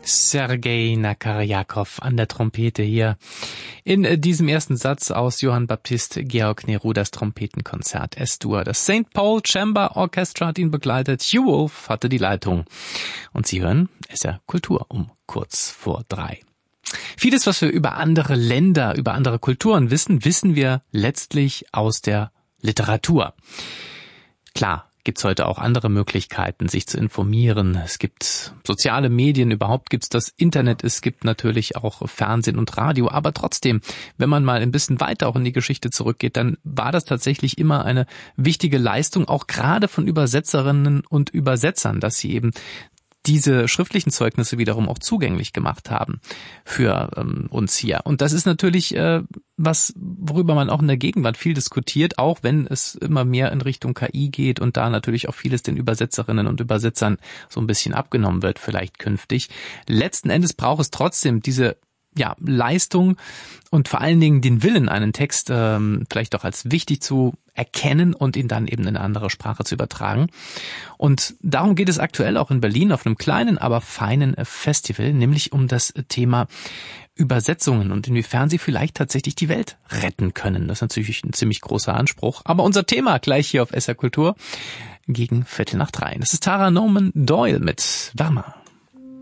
Sergei Nakarjakov an der Trompete hier. In diesem ersten Satz aus Johann Baptist Georg Nerudas Trompetenkonzert S-Dur. Das St. Paul Chamber Orchestra hat ihn begleitet. Hugh Wolf hatte die Leitung. Und Sie hören SR Kultur um kurz vor 3. Vieles, was wir über andere Länder, über andere Kulturen wissen wir letztlich aus der Literatur. Klar, gibt's heute auch andere Möglichkeiten, sich zu informieren. Es gibt soziale Medien, überhaupt gibt's das Internet, es gibt natürlich auch Fernsehen und Radio. Aber trotzdem, wenn man mal ein bisschen weiter auch in die Geschichte zurückgeht, dann war das tatsächlich immer eine wichtige Leistung, auch gerade von Übersetzerinnen und Übersetzern, dass sie eben diese schriftlichen Zeugnisse wiederum auch zugänglich gemacht haben für uns hier. Und das ist natürlich worüber man auch in der Gegenwart viel diskutiert, auch wenn es immer mehr in Richtung KI geht und da natürlich auch vieles den Übersetzerinnen und Übersetzern so ein bisschen abgenommen wird, vielleicht künftig. Letzten Endes braucht es trotzdem diese Leistung und vor allen Dingen den Willen, einen Text vielleicht auch als wichtig zu erkennen und ihn dann eben in eine andere Sprache zu übertragen. Und darum geht es aktuell auch in Berlin auf einem kleinen, aber feinen Festival, nämlich um das Thema Übersetzungen und inwiefern sie vielleicht tatsächlich die Welt retten können. Das ist natürlich ein ziemlich großer Anspruch. Aber unser Thema gleich hier auf SR Kultur gegen 2:15. Das ist Tara Norman Doyle mit Wärmer.